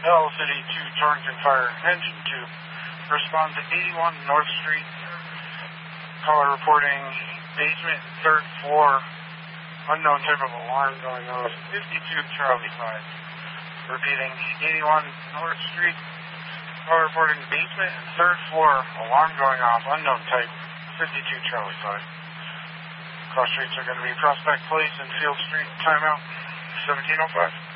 L City 2 Torrington Fire Engine 2. Respond to 81 North Street. Caller reporting basement, 3rd floor. Unknown type of alarm going off. 52 Charlie 5. Repeating, 81 North Street. Caller reporting basement and 3rd floor. Alarm going off. Unknown type. 52 Charlie 5. Cross streets are going to be Prospect Place and Field Street. Timeout. 1705.